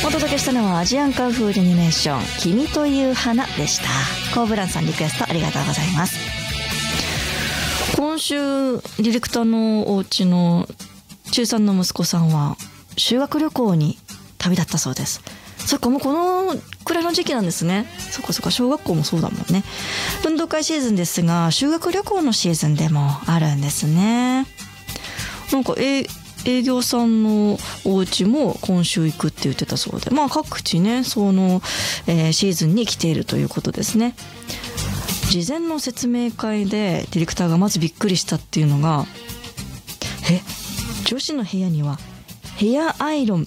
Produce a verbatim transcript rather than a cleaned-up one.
お届けしたのはアジアンカンフーアニメーション君という花でした。コーブランさんリクエストありがとうございます。今週ディレクターのお家の中さんの息子さんは修学旅行に旅立ったそうです。そっか、もうこのくらいの時期なんですね。そっかそっか、小学校もそうだもんね。運動会シーズンですが修学旅行のシーズンでもあるんですね。なんか営業さんのお家も今週行くって言ってたそうで、まあ各地ねその、えー、シーズンに来ているということですね。事前の説明会でディレクターがまずびっくりしたっていうのが、え女子の部屋にはヘアアイロン